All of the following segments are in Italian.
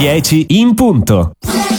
10 in punto.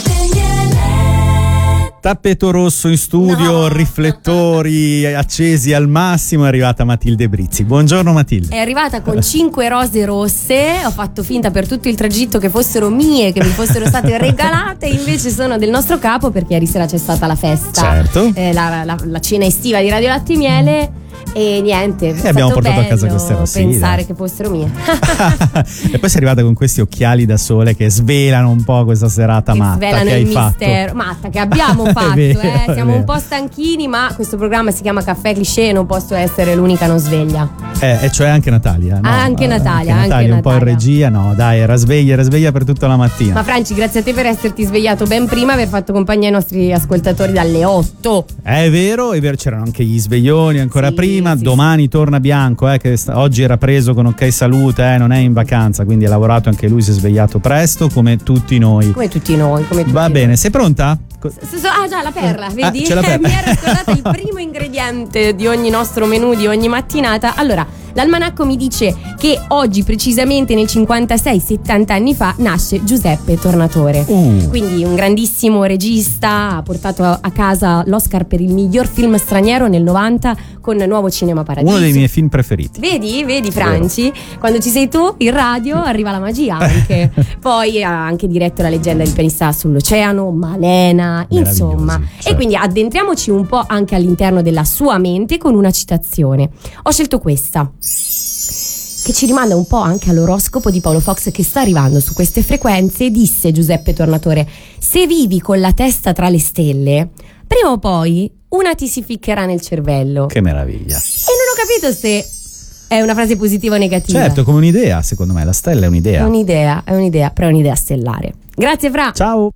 Tappeto rosso in studio, riflettori accesi al massimo, è arrivata Matilde Brizzi. Buongiorno Matilde. È arrivata con 5 rose rosse, ho fatto finta per tutto il tragitto che fossero mie, che mi fossero state regalate, invece sono del nostro capo perché ieri sera c'è stata la festa, certo. La cena estiva di Radio Latte e Miele. E niente, e abbiamo portato a casa queste rose. Pensare che fossero mie. E poi sei arrivata con questi occhiali da sole che svelano un po' questa serata che matta svelano che hai il fatto. mistero matta che abbiamo fatto. Vero, siamo un po' stanchini, ma questo programma si chiama Caffè Cliché e non posso essere l'unica non sveglia. E cioè anche Natalia, no? Anche Natalia un po' in regia, no dai, era sveglia per tutta la mattina. Ma Franci, grazie a te per esserti svegliato ben prima, aver fatto compagnia ai nostri ascoltatori dalle 8. È vero, c'erano anche gli sveglioni ancora prima. Domani torna Bianco, che oggi era preso con ok salute, non è in vacanza, quindi ha lavorato anche lui, si è svegliato presto come tutti noi. Va bene, sei pronta? Già, la perla, vedi? C'è la perla. Mi ero scordata il primo ingrediente di ogni nostro menù di ogni mattinata. Allora, l'almanacco mi dice che oggi, precisamente nel 56-70 anni fa, nasce Giuseppe Tornatore. Quindi un grandissimo regista, ha portato a casa l'Oscar per il miglior film straniero nel 90 con Nuovo Cinema Paradiso. Uno dei miei film preferiti. Vedi Franci? Quando ci sei tu, in radio, arriva la magia anche. Poi ha anche diretto La leggenda del pianista sull'oceano, Malena, insomma. Certo. E quindi addentriamoci un po' anche all'interno della sua mente con una citazione. Ho scelto questa, che ci rimanda un po' anche all'oroscopo di Paolo Fox che sta arrivando su queste frequenze. Disse Giuseppe Tornatore: se vivi con la testa tra le stelle, prima o poi una ti si ficcherà nel cervello. Che meraviglia. E non ho capito se è una frase positiva o negativa. Certo, come un'idea, secondo me la stella è un'idea. È un'idea, però è un'idea stellare. Grazie Fra. Ciao.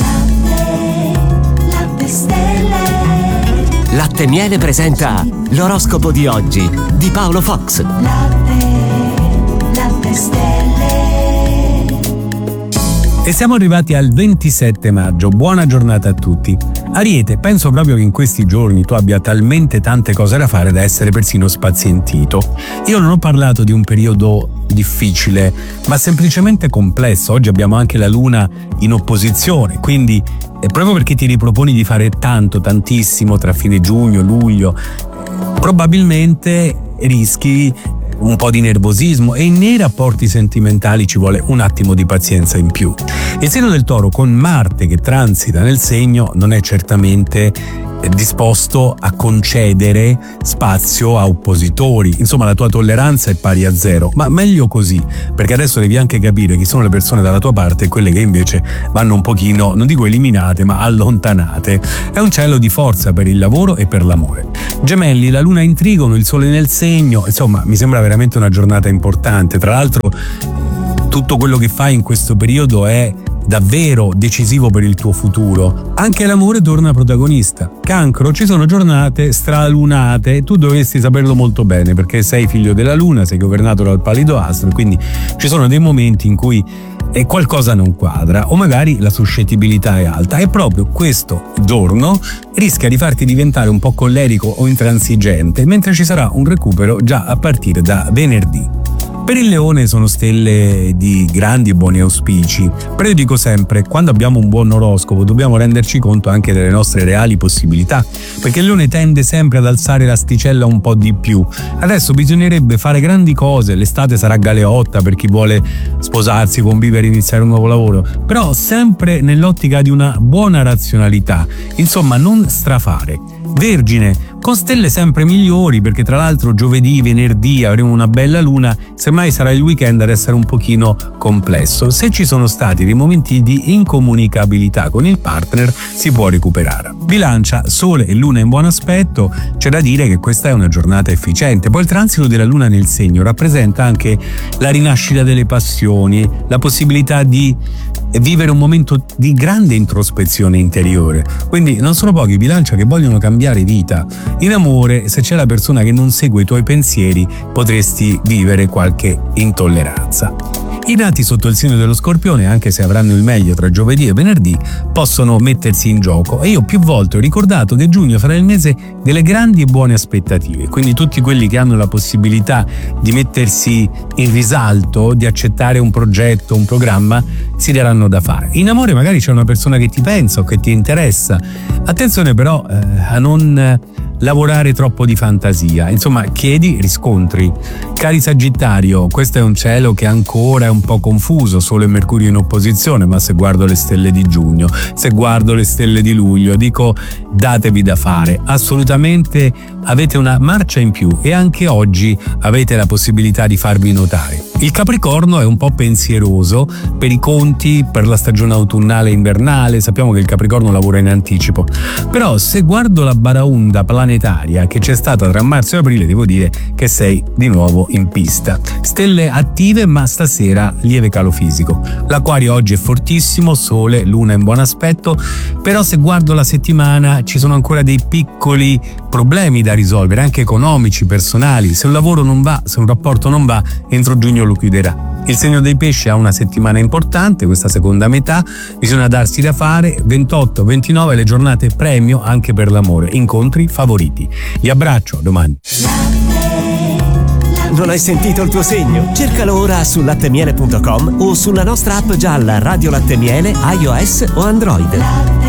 Latte stelle. Latte e Miele presenta l'oroscopo di oggi di Paolo Fox. Latte stelle. E siamo arrivati al 27 maggio, buona giornata a tutti. Ariete, penso proprio che in questi giorni tu abbia talmente tante cose da fare da essere persino spazientito. Io non ho parlato di un periodo difficile, ma semplicemente complesso. Oggi abbiamo anche la luna in opposizione, quindi proprio perché ti riproponi di fare tantissimo tra fine giugno e luglio, probabilmente rischi un po' di nervosismo e nei rapporti sentimentali ci vuole un attimo di pazienza in più. Il segno del Toro, con Marte che transita nel segno, non è certamente disposto a concedere spazio a oppositori. Insomma, la tua tolleranza è pari a 0, ma meglio così, perché adesso devi anche capire chi sono le persone dalla tua parte e quelle che invece vanno un pochino, non dico eliminate, ma allontanate. È un cielo di forza per il lavoro e per l'amore. Gemelli, la luna in trigono, il sole nel segno, insomma mi sembra veramente una giornata importante. Tra l'altro tutto quello che fai in questo periodo è davvero decisivo per il tuo futuro. Anche l'amore torna protagonista. Cancro, ci sono giornate stralunate e tu dovresti saperlo molto bene perché sei figlio della luna, sei governato dal palido astro, quindi ci sono dei momenti in cui qualcosa non quadra o magari la suscettibilità è alta e proprio questo giorno rischia di farti diventare un po' collerico o intransigente, mentre ci sarà un recupero già a partire da venerdì. Per il Leone sono stelle di grandi e buoni auspici, però io dico sempre, quando abbiamo un buon oroscopo dobbiamo renderci conto anche delle nostre reali possibilità, perché il Leone tende sempre ad alzare l'asticella un po' di più. Adesso bisognerebbe fare grandi cose, l'estate sarà galeotta per chi vuole sposarsi, convivere, iniziare un nuovo lavoro, però sempre nell'ottica di una buona razionalità, insomma non strafare. Vergine, con stelle sempre migliori, perché tra l'altro giovedì, venerdì avremo una bella luna, semmai sarà il weekend ad essere un pochino complesso. Se ci sono stati dei momenti di incomunicabilità con il partner, si può recuperare. Bilancia, sole e luna in buon aspetto, c'è da dire che questa è una giornata efficiente. Poi il transito della luna nel segno rappresenta anche la rinascita delle passioni, la possibilità di vivere un momento di grande introspezione interiore. Quindi non sono pochi Bilancia che vogliono cambiare vita. In amore, se c'è la persona che non segue i tuoi pensieri, potresti vivere qualche intolleranza. I nati sotto il segno dello Scorpione, anche se avranno il meglio tra giovedì e venerdì, possono mettersi in gioco, e io più volte ho ricordato che giugno sarà il mese delle grandi e buone aspettative, quindi tutti quelli che hanno la possibilità di mettersi in risalto, di accettare un progetto, un programma, si daranno da fare. In amore magari c'è una persona che ti pensa o che ti interessa, attenzione però a non lavorare troppo di fantasia, insomma chiedi, riscontri. Cari Sagittario, questo è un cielo che ancora è un po' confuso, Sole e Mercurio in opposizione, ma se guardo le stelle di giugno, se guardo le stelle di luglio, dico datevi da fare, assolutamente avete una marcia in più e anche oggi avete la possibilità di farvi notare. Il Capricorno è un po' pensieroso per i conti, per la stagione autunnale e invernale, sappiamo che il Capricorno lavora in anticipo, però se guardo la baraonda planetaria che c'è stata tra marzo e aprile, devo dire che sei di nuovo in pista. Stelle attive, ma stasera lieve calo fisico. L'Acquario oggi è fortissimo, Sole, Luna in buon aspetto, però se guardo la settimana ci sono ancora dei piccoli problemi da risolvere, anche economici, personali. Se un lavoro non va, se un rapporto non va, entro giugno lo chiuderà. Il segno dei pesci ha una settimana importante, questa seconda metà, bisogna darsi da fare. 28-29 le giornate premio anche per l'amore, incontri favoriti. Vi abbraccio, a domani. Non hai sentito il tuo segno? Cercalo ora su lattemiele.com o sulla nostra app gialla Radio Latte Miele, iOS o Android.